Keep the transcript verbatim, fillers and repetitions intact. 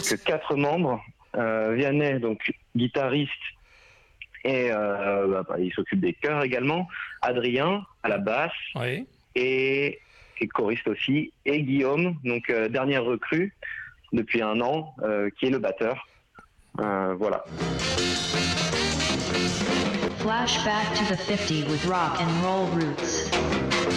que quatre membres. Euh, Vianney, donc guitariste, et euh, bah, il s'occupe des chœurs également. Adrien à la basse, oui. et, et choriste aussi. Et Guillaume, donc euh, dernière recrue depuis un an, euh, qui est le batteur. Euh, voilà. Flashback to the fifties with rock and roll roots.